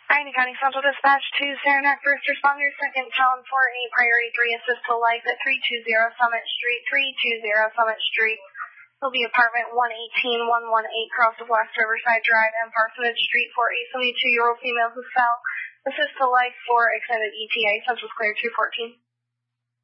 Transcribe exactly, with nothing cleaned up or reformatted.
Miami County Central Dispatch to Saranac First Responders, second town for a priority three assist to life at three two zero Summit Street, three two zero Summit Street. Will be apartment one eighteen one eighteen across of West Riverside Drive and Parsonage Street for a seventy-two-year-old female who fell. Assist to life for extended E T A, Central's clear two fourteen.